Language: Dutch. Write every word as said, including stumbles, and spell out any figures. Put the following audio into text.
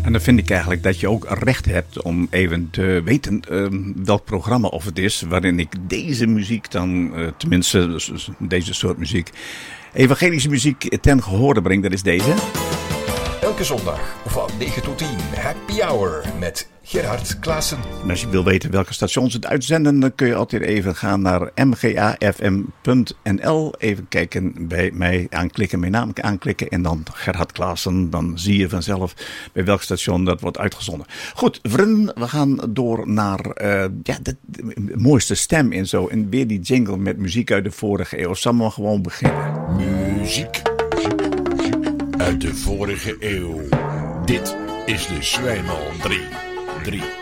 En dan vind ik eigenlijk dat je ook recht hebt om even te weten uh, welk programma of het is waarin ik deze muziek dan, uh, tenminste dus deze soort muziek, evangelische muziek ten gehore breng. Dat is deze. Elke zondag van negen tot tien Happy Hour met Gerard Klaassen. En als je wil weten welke stations het uitzenden, dan kun je altijd even gaan naar m g a f m punt n l. Even kijken bij mij aanklikken, mijn naam aanklikken en dan Gerard Klaassen. Dan zie je vanzelf bij welk station dat wordt uitgezonden. Goed, vrienden, we gaan door naar uh, ja, de, de, de mooiste stem en zo. En weer die jingle met muziek uit de vorige eeuw. Zal maar gewoon beginnen. Muziek uit de vorige eeuw. Dit is de Zwijmal drie drie.